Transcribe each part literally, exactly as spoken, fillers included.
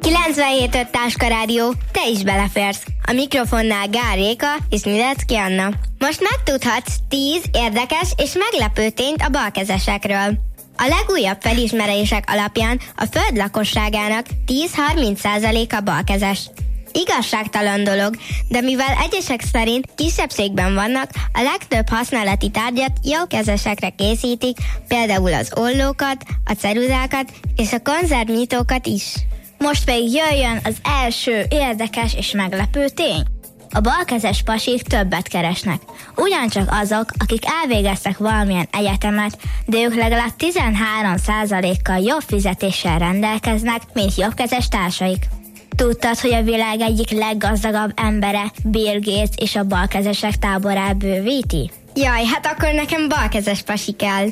kilencvenhét öt Táska Rádió, te is beleférsz. A mikrofonnál Gál Réka és Nyilecki Anna. Most megtudhatsz tíz érdekes és meglepő tényt a balkezesekről. A legújabb felismerések alapján a föld lakosságának tíz-harminc százaléka balkezes. Igazságtalan dolog, de mivel egyesek szerint kisebbségben vannak, a legtöbb használati tárgyat jobbkezesekre készítik, például az ollókat, a ceruzákat és a konzervnyitókat is. Most pedig jöjjön az első érdekes és meglepő tény. A balkezes pasik többet keresnek. Ugyancsak azok, akik elvégeztek valamilyen egyetemet, de ők legalább tizenhárom százalékkal jobb fizetéssel rendelkeznek, mint jobbkezes társaik. Tudtad, hogy a világ egyik leggazdagabb embere Bill Gates és a balkezesek táborát bővíti? Jaj, hát akkor nekem balkezes pasi kell.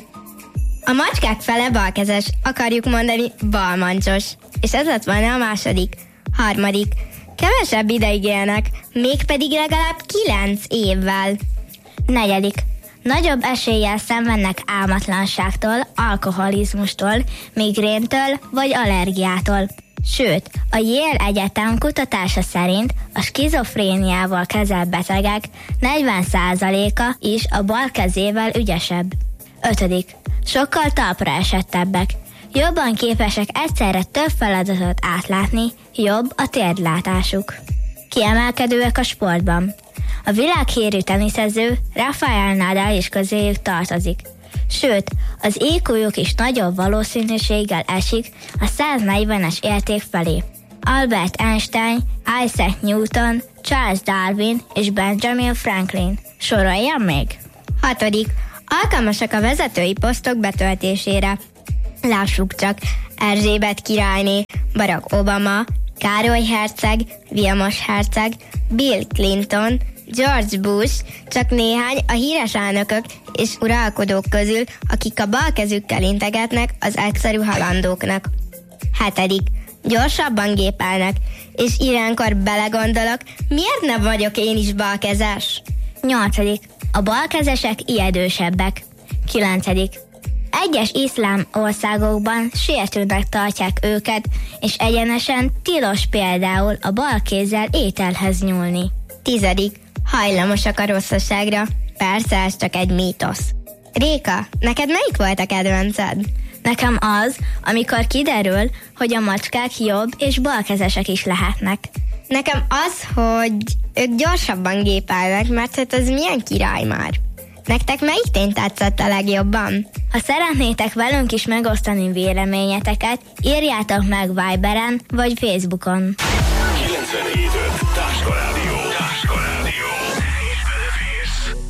A macskák fele balkezes, akarjuk mondani balmancsos. És ez lett volna a második. Harmadik. Kevesebb ideig élnek, mégpedig legalább kilenc évvel. Negyedik. Nagyobb eséllyel szenvednek álmatlanságtól, alkoholizmustól, migréntől vagy allergiától. Sőt, a Yale Egyetem kutatása szerint a skizofréniával kezelt betegek negyven százaléka is a bal kezével ügyesebb. Ötödik. Sokkal talpra esettebbek. Jobban képesek egyszerre több feladatot átlátni, jobb a térdlátásuk. Kiemelkedőek a sportban. A világhírű teniszező Rafael Nadal is közéjük tartozik. Sőt, az í kújuk is nagyobb valószínűséggel esik a száznegyvenes érték felé. Albert Einstein, Isaac Newton, Charles Darwin és Benjamin Franklin. Soroljam még? Hatodik. Alkalmasak a vezetői posztok betöltésére. Lássuk csak, Erzsébet királyné, Barack Obama, Károly herceg, Vilmos herceg, Bill Clinton, George Bush, csak néhány a híres elnökök és uralkodók közül, akik a bal kezükkel integetnek az egyszerű halandóknak. Hetedik. Gyorsabban gépelnek, és ilyenkor belegondolok, miért nem vagyok én is balkezes? Nyolcadik. A balkezesek ijedősebbek. Kilencedik. Egyes iszlám országokban sértőnek tartják őket, és egyenesen tilos például a bal kézzel ételhez nyúlni. Tizedik. Hajlamosak a rosszaságra. Persze, ez csak egy mítosz. Réka, neked melyik volt a kedvenced? Nekem az, amikor kiderül, hogy a macskák jobb és balkezesek is lehetnek. Nekem az, hogy ők gyorsabban gépelnek, mert hát ez milyen király már. Nektek melyik tény tetszett a legjobban? Ha szeretnétek velünk is megosztani véleményeteket, írjátok meg Viberen vagy Facebookon. kilencvenhét